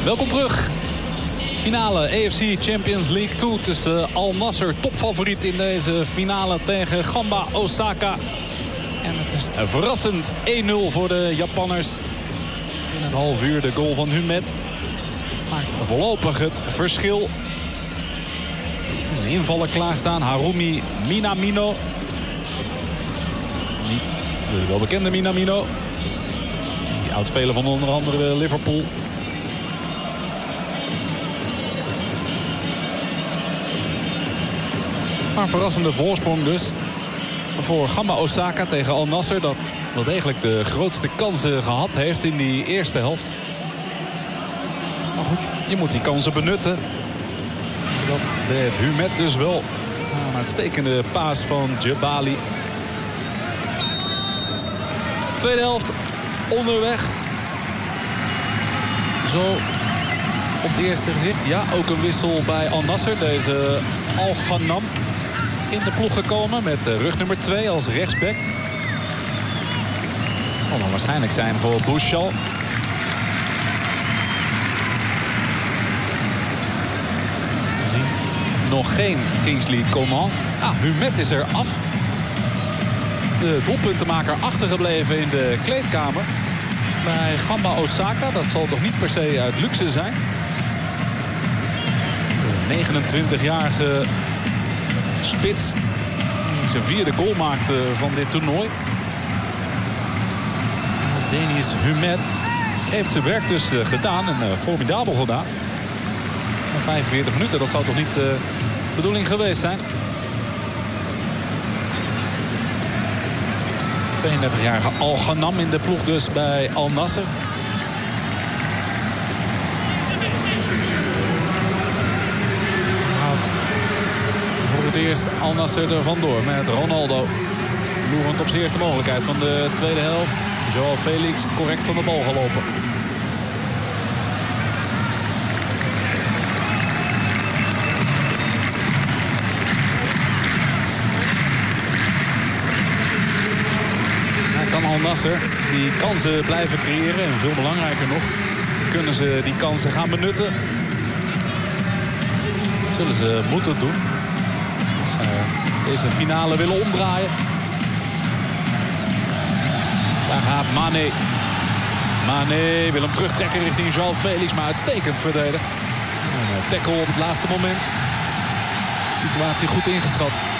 Welkom terug. Finale AFC Champions League 2 tussen Al Nassr, topfavoriet in deze finale tegen Gamba Osaka. En het is verrassend 1-0 voor de Japanners. In het half uur de goal van Humet maakt voorlopig het verschil. De invallen klaarstaan. Harumi Minamino. Niet de welbekende Minamino. Die oudspeler van onder andere Liverpool. Maar een verrassende voorsprong dus voor Gamba Osaka tegen Al Nassr. Dat wel degelijk de grootste kansen gehad heeft in die eerste helft. Maar goed, je moet die kansen benutten. Dat deed Humet dus wel. Een uitstekende paas van Djebali. Tweede helft onderweg. Zo op het eerste gezicht. Ja, ook een wissel bij Al Nassr. Deze Al Ghanam in de ploeg gekomen met rug nummer 2 als rechtsback. Dat zal dan waarschijnlijk zijn voor Bouchal. We zien nog geen Kingsley Coman. Humet is er af. De doelpuntenmaker achtergebleven in de kleedkamer. Bij Gamba Osaka, dat zal toch niet per se uit luxe zijn. De 29-jarige spits die zijn 4e goal maakte van dit toernooi. Denis Humet heeft zijn werk dus gedaan en formidabel gedaan. 45 minuten, dat zou toch niet de bedoeling geweest zijn. 32-jarige Al Ghanam in de ploeg dus bij Al Nassr. Voor het eerst Al Nassr er vandoor met Ronaldo. Loerend op zijn eerste mogelijkheid van de tweede helft. Joao Felix correct van de bal gelopen. Kan Al Nassr die kansen blijven creëren. En veel belangrijker nog, kunnen ze die kansen gaan benutten. Dat zullen ze moeten doen. Als ze deze finale willen omdraaien. Daar gaat Mane. Mane wil hem terugtrekken richting Joao Felix. Maar uitstekend verdedigd. Een tackle op het laatste moment. Situatie goed ingeschat.